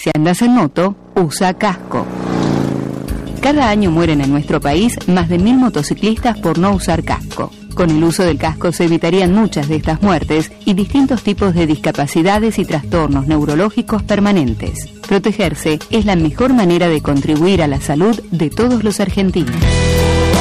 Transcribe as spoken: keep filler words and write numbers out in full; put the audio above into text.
Si andas en moto, usa casco. Cada año mueren en nuestro país más de mil motociclistas por no usar casco. Con el uso del casco se evitarían muchas de estas muertes y distintos tipos de discapacidades y trastornos neurológicos permanentes. Protegerse es la mejor manera de contribuir a la salud de todos los argentinos.